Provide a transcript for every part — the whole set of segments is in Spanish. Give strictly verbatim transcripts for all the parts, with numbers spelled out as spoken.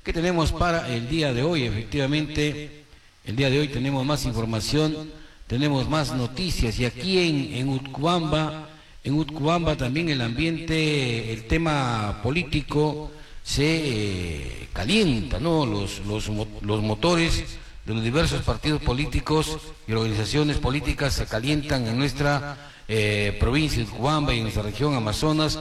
¿Qué tenemos para el día de hoy? Efectivamente, el día de hoy tenemos más información, tenemos más noticias, y aquí en, en Utcubamba, en Utcubamba también el ambiente, el tema político se eh, calienta, ¿no? Los, los, los motores de los diversos partidos políticos y organizaciones políticas se calientan en nuestra eh, provincia de Utcubamba y en nuestra región Amazonas,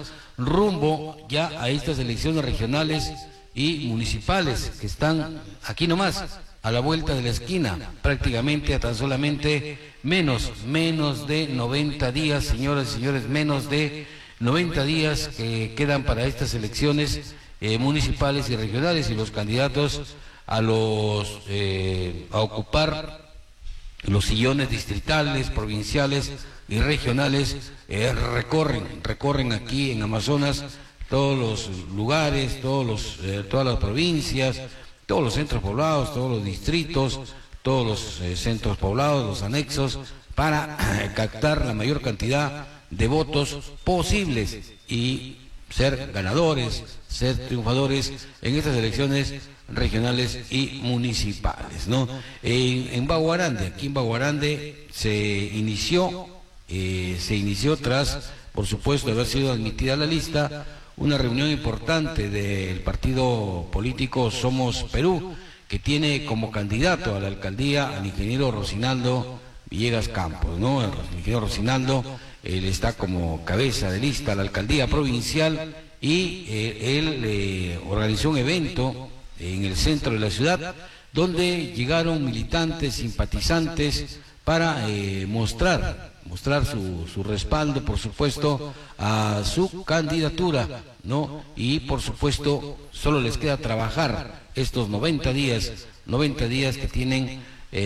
rumbo ya a estas elecciones regionales y municipales que están aquí nomás, a la vuelta de la esquina, prácticamente a tan solamente menos, menos de noventa días, señoras y señores, menos de noventa días que quedan para estas elecciones eh, municipales y regionales, y los candidatos a los eh, a ocupar los sillones distritales, provinciales y regionales eh, recorren, recorren aquí en Amazonas todos los lugares, todos los, eh, todas las provincias, todos los centros poblados, todos los distritos, todos los eh, centros poblados, los anexos, para eh, captar la mayor cantidad de votos posibles y ser ganadores, ser triunfadores en estas elecciones regionales y municipales, ¿no? En, en Baguarande, aquí en Baguarande se inició, eh, se inició tras, por supuesto, haber sido admitida a la lista, una reunión importante del partido político Somos Perú, que tiene como candidato a la alcaldía al ingeniero Rocinaldo Villegas Campos, ¿no? El ingeniero Rocinaldo, él está como cabeza de lista a la alcaldía provincial, y eh, él eh, organizó un evento en el centro de la ciudad donde llegaron militantes, simpatizantes para eh, mostrar mostrar su, su respaldo, por supuesto, a su candidatura, ¿no? Y por supuesto solo les queda trabajar estos noventa días, noventa días que tienen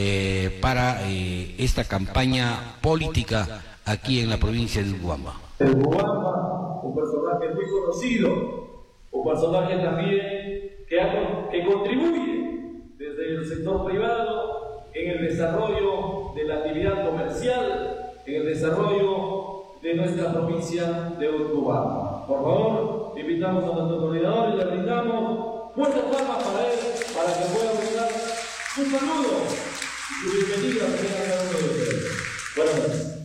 eh, para eh, esta campaña política aquí en la provincia de Utcubamba. El Utcubamba, un personaje muy conocido, un personaje también que, ha, que contribuye desde el sector privado en el desarrollo de la actividad comercial, en el desarrollo de nuestra provincia de Utcubamba. Por favor, invitamos a nuestro coordinador y le brindamos fuertes palmas para él, para que pueda brindar un saludo y su bienvenida a cada uno de ustedes. Buenas noches.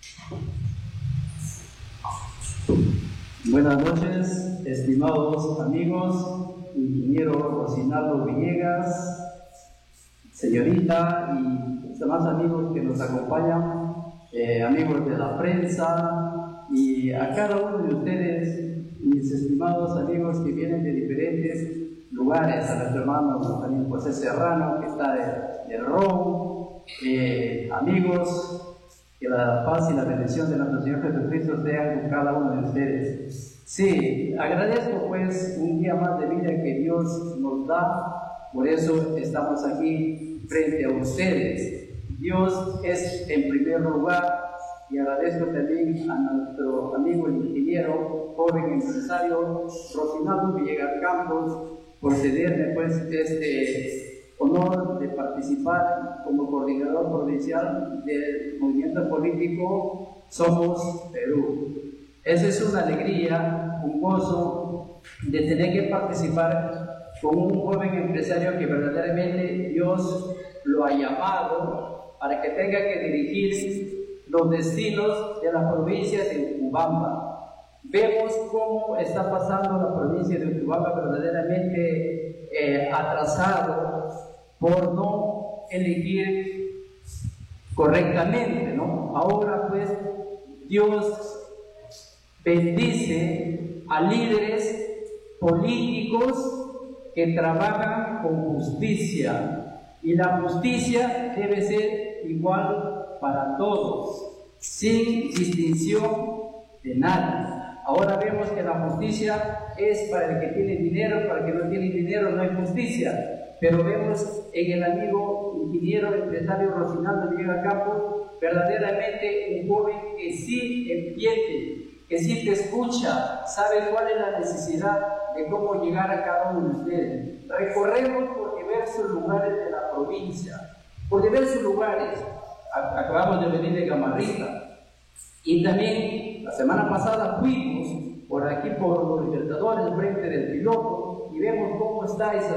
Buenas noches, estimados amigos, ingeniero Rocinaldo Villegas, señorita y los demás amigos que nos acompañan, eh, amigos de la prensa, y a cada uno de ustedes, mis estimados amigos que vienen de diferentes lugares, a nuestro hermano también José Serrano, que está de, de Roma, eh, amigos, que la paz y la bendición de nuestro Señor Jesucristo sean con cada uno de ustedes. Sí, agradezco pues un día más de vida que Dios nos da, por eso estamos aquí frente a ustedes. Dios es en primer lugar, y agradezco también a nuestro amigo el ingeniero, joven empresario Rocinaldo Villegas Campos, por cederme pues este honor de participar como coordinador provincial del movimiento político Somos Perú. Esa es una alegría, un gozo de tener que participar con un joven empresario que verdaderamente Dios lo ha llamado para que tenga que dirigir los destinos de las provincias de Utcubamba. Vemos cómo está pasando la provincia de Utcubamba verdaderamente eh, atrasado por no elegir correctamente, ¿no? Ahora pues Dios bendice a líderes políticos que trabajan con justicia, y la justicia debe ser igual para todos, sin distinción de nadie. Ahora vemos que la justicia es para el que tiene dinero, para el que no tiene dinero no hay justicia. Pero vemos en el amigo ingeniero empresario Rocinaldo Villegas Campos verdaderamente un joven que sí entiende, que sí te escucha, sabe cuál es la necesidad de cómo llegar a cada uno de ustedes. Recorremos por diversos lugares de la provincia, por diversos lugares. Acabamos de venir de Gamarrita, y también la semana pasada fuimos por aquí por los Libertadores, frente del piloto, y vemos cómo está esa